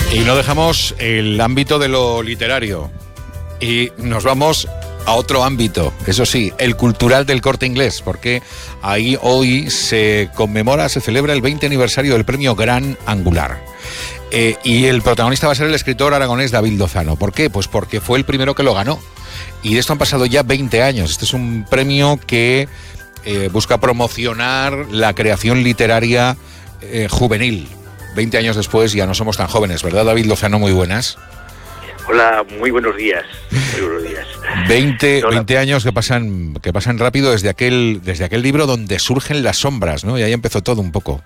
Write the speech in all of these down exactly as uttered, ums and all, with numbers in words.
Y no dejamos el ámbito de lo literario y nos vamos a otro ámbito, eso sí, el cultural del Corte Inglés, porque ahí hoy se conmemora, se celebra el veinte aniversario del premio Gran Angular. Eh, y el protagonista va a ser el escritor aragonés David Lozano. ¿Por qué? Pues porque fue el primero que lo ganó. Y de esto han pasado ya veinte años. Este es un premio que eh, busca promocionar la creación literaria eh, juvenil. veinte años después ya no somos tan jóvenes, ¿verdad, David Lozano? Muy buenas. Hola, muy buenos días. Muy buenos días. veinte, veinte años que pasan que pasan rápido desde aquel desde aquel libro donde surgen las sombras, ¿no? Y ahí empezó todo un poco.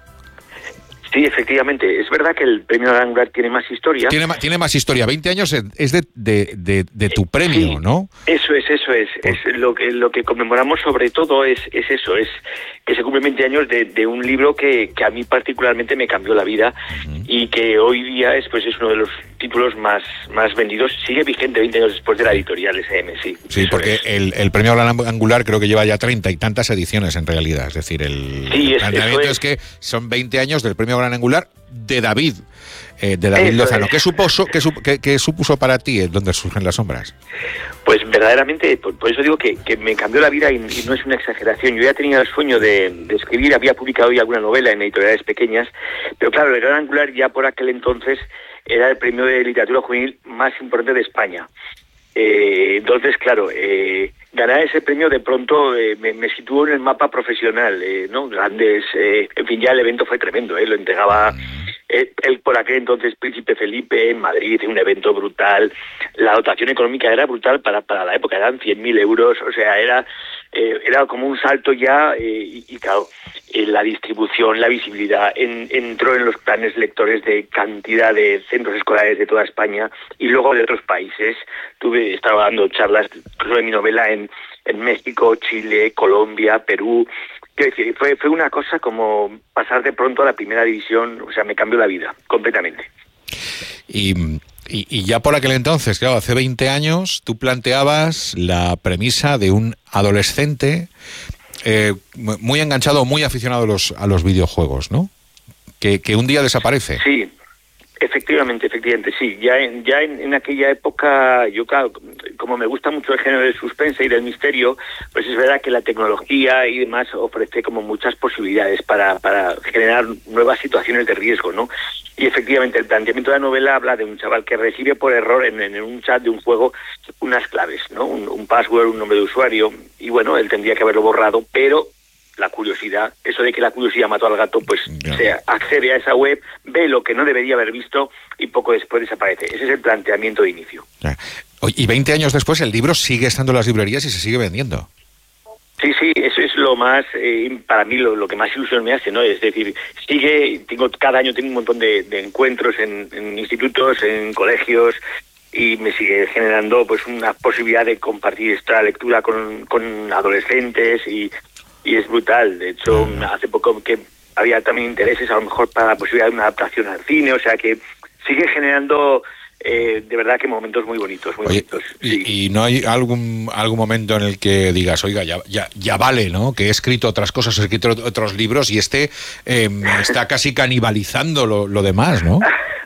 Sí, efectivamente. Es verdad que el premio Gran Angular tiene más historia. Tiene, tiene más historia. veinte años es de, de, de, de tu premio, sí, ¿no? Eso es, eso es. Por... es lo que lo que conmemoramos sobre todo es, es eso, es que se cumplen veinte años de, de un libro que, que a mí particularmente me cambió la vida uh-huh. y que hoy día es pues es uno de los títulos más más vendidos. Sigue vigente veinte años después de la editorial S M, sí. Sí, porque el, el premio Gran Angular creo que lleva ya treinta y tantas ediciones en realidad. Es decir, el, sí, el es, planteamiento es... es que son veinte años del premio Gran Angular de David, eh, de David Eso Lozano. Es. ¿Qué, supuso, qué, qué, ¿Qué supuso para ti en donde surgen las sombras? Pues verdaderamente, por, por eso digo que, que me cambió la vida y, y no es una exageración. Yo ya tenía el sueño de, de escribir, había publicado ya alguna novela en editoriales pequeñas, pero claro, el Gran Angular ya por aquel entonces era el premio de literatura juvenil más importante de España. Eh, entonces, claro, eh, ganar ese premio de pronto eh, me, me situó en el mapa profesional, eh, ¿no? Grandes, eh, en fin, ya el evento fue tremendo, eh, lo entregaba eh, él por aquel entonces Príncipe Felipe en Madrid, un evento brutal, la dotación económica era brutal para, para la época, eran cien mil euros, o sea, era eh, era como un salto ya, eh, y, y claro, eh, la distribución, la visibilidad, en, entró en los planes lectores de cantidad de centros escolares de toda España y luego de otros países. Tuve, estaba dando charlas sobre mi novela en, en México, Chile, Colombia, Perú. Quiero decir, fue, fue una cosa como pasar de pronto a la primera división, o sea, me cambió la vida completamente. Y, y, y ya por aquel entonces, claro, hace veinte años, tú planteabas la premisa de un adolescente eh, muy enganchado, muy aficionado a los, a los videojuegos, ¿no? Que, que un día desaparece. Sí. Efectivamente, efectivamente, sí. Ya en, ya en, en aquella época, yo claro, como me gusta mucho el género del suspense y del misterio, pues es verdad que la tecnología y demás ofrece como muchas posibilidades para, para generar nuevas situaciones de riesgo, ¿no? Y efectivamente el planteamiento de la novela habla de un chaval que recibe por error en, en un chat de un juego unas claves, ¿no? Un, un password, un nombre de usuario, y bueno, él tendría que haberlo borrado, pero la curiosidad, eso de que la curiosidad mató al gato, pues yeah. se accede a esa web, ve lo que no debería haber visto y poco después desaparece. Ese es el planteamiento de inicio. Yeah. Y veinte años después el libro sigue estando en las librerías y se sigue vendiendo. Sí, sí, eso es lo más, eh, para mí lo, lo que más ilusión me hace, ¿no? Es decir, sigue, tengo cada año tengo un montón de, de encuentros en, en institutos, en colegios, y me sigue generando pues una posibilidad de compartir esta lectura con, con adolescentes y Y es brutal. De hecho, hace poco que había también intereses a lo mejor para la posibilidad de una adaptación al cine, o sea que sigue generando eh, de verdad que momentos muy bonitos, muy Oye, bonitos. Y, sí. y no hay algún algún momento en el que digas, oiga, ya ya, ya vale, ¿no? Que he escrito otras cosas, he escrito otros libros y este eh, está casi canibalizando lo, lo demás, ¿no?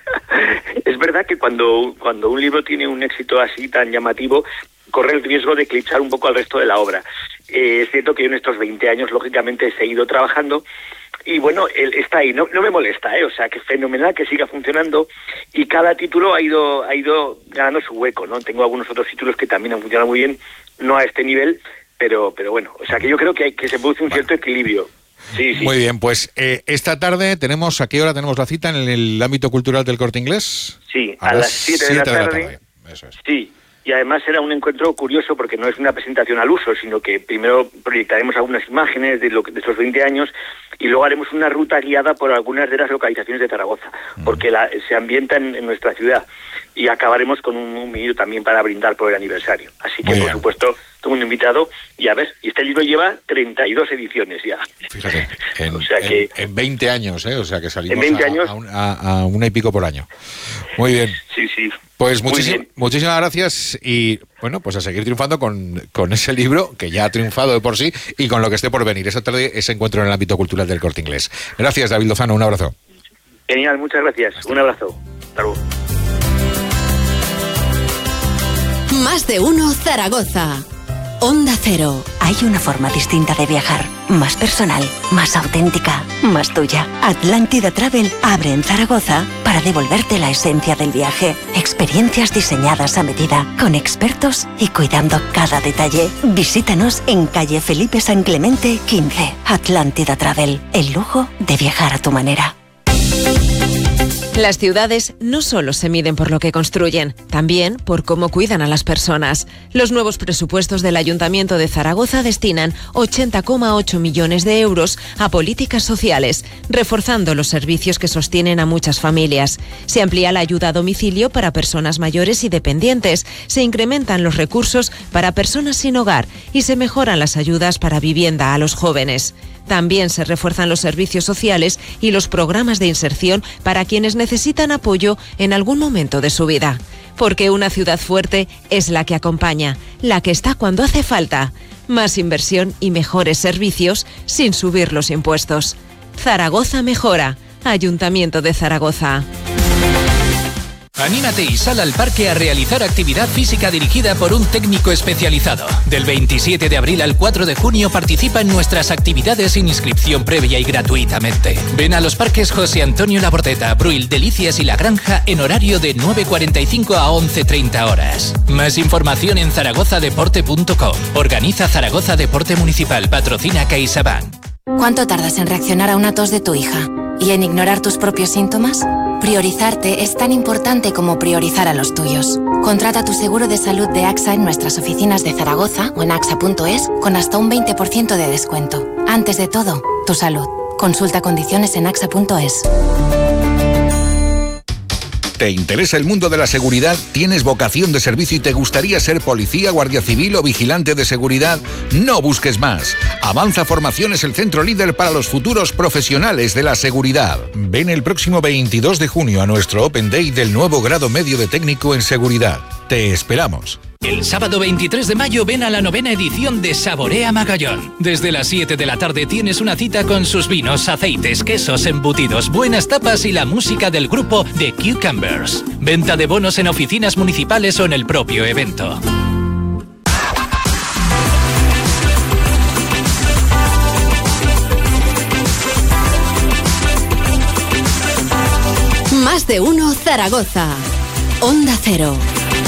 Es verdad que cuando, cuando un libro tiene un éxito así tan llamativo, corre el riesgo de eclipsar un poco al resto de la obra. Eh, es cierto que yo en estos veinte años, lógicamente, he seguido trabajando y, bueno, él está ahí. No, no me molesta, ¿eh? O sea, que fenomenal que siga funcionando y cada título ha ido ha ido ganando su hueco, ¿no? Tengo algunos otros títulos que también han funcionado muy bien, no a este nivel, pero pero bueno, o sea, que yo creo que, hay, que se produce un cierto equilibrio. Sí, sí. Muy bien, pues eh, esta tarde tenemos, ¿a qué hora tenemos la cita en el ámbito cultural del Corte Inglés? Sí, a, a las siete de la tarde. De la tarde. Eso es. Sí. Y además era un encuentro curioso porque no es una presentación al uso, sino que primero proyectaremos algunas imágenes de, lo, de estos veinte años y luego haremos una ruta guiada por algunas de las localizaciones de Zaragoza, porque la, se ambienta en, en nuestra ciudad. Y acabaremos con un, un minuto también para brindar por el aniversario. Así que, por supuesto, todo el mundo invitado. Y a ver, y este libro lleva treinta y dos ediciones ya. Fíjate, en, o sea que, en, en veinte años, ¿eh? O sea que salimos en veinte a, años, a, un, a, a una y pico por año. Muy bien. Sí, sí. Pues muchísim, muchísimas gracias y, bueno, pues a seguir triunfando con, con ese libro que ya ha triunfado de por sí y con lo que esté por venir. Esta tarde ese encuentro en el ámbito cultural del Corte Inglés. Gracias, David Lozano. Un abrazo. Genial, muchas gracias. Hasta un abrazo. Hasta luego. Más de uno Zaragoza. Onda Cero. Hay una forma distinta de viajar, más personal, más auténtica, más tuya. Atlántida Travel abre en Zaragoza para devolverte la esencia del viaje. Experiencias diseñadas a medida, con expertos y cuidando cada detalle. Visítanos en calle Felipe San Clemente quince. Atlántida Travel, el lujo de viajar a tu manera. Las ciudades no solo se miden por lo que construyen, también por cómo cuidan a las personas. Los nuevos presupuestos del Ayuntamiento de Zaragoza destinan ochenta coma ocho millones de euros a políticas sociales, reforzando los servicios que sostienen a muchas familias. Se amplía la ayuda a domicilio para personas mayores y dependientes, se incrementan los recursos para personas sin hogar y se mejoran las ayudas para vivienda a los jóvenes. También se refuerzan los servicios sociales y los programas de inserción para quienes necesitan apoyo en algún momento de su vida. Porque una ciudad fuerte es la que acompaña, la que está cuando hace falta. Más inversión y mejores servicios sin subir los impuestos. Zaragoza mejora. Ayuntamiento de Zaragoza. Anímate y sal al parque a realizar actividad física dirigida por un técnico especializado. Del veintisiete de abril al cuatro de junio participa en nuestras actividades sin inscripción previa y gratuitamente. Ven a los parques José Antonio Labordeta, Bruil, Delicias y La Granja en horario de nueve cuarenta y cinco a once treinta horas. Más información en zaragoza deporte punto com. Organiza Zaragoza Deporte Municipal. Patrocina CaixaBank. ¿Cuánto tardas en reaccionar a una tos de tu hija? ¿Y en ignorar tus propios síntomas? Priorizarte es tan importante como priorizar a los tuyos. Contrata tu seguro de salud de AXA en nuestras oficinas de Zaragoza o en axa punto es con hasta un veinte por ciento de descuento. Antes de todo, tu salud. Consulta condiciones en axa punto es. ¿Te interesa el mundo de la seguridad? ¿Tienes vocación de servicio y te gustaría ser policía, guardia civil o vigilante de seguridad? No busques más. Avanza Formaciones, el centro líder para los futuros profesionales de la seguridad. Ven el próximo veintidós de junio a nuestro Open Day del nuevo grado medio de técnico en seguridad. Te esperamos. El sábado veintitrés de mayo ven a la novena edición de Saborea Magallón. Desde las siete de la tarde tienes una cita con sus vinos, aceites, quesos, embutidos, buenas tapas y la música del grupo The Cucumbers. Venta de bonos en oficinas municipales o en el propio evento. Más de uno Zaragoza. Onda Cero.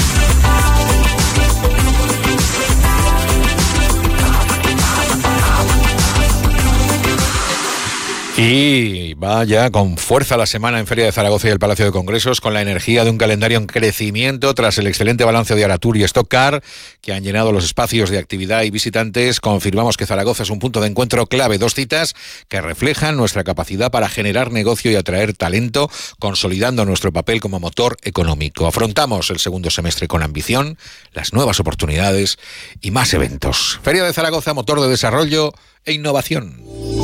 Y va ya con fuerza la semana en Feria de Zaragoza y el Palacio de Congresos, con la energía de un calendario en crecimiento tras el excelente balance de Aratur y Stock Car, que han llenado los espacios de actividad y visitantes. Confirmamos que Zaragoza es un punto de encuentro clave, dos citas que reflejan nuestra capacidad para generar negocio y atraer talento, consolidando nuestro papel como motor económico. Afrontamos el segundo semestre con ambición, las nuevas oportunidades y más eventos. Feria de Zaragoza, motor de desarrollo e innovación.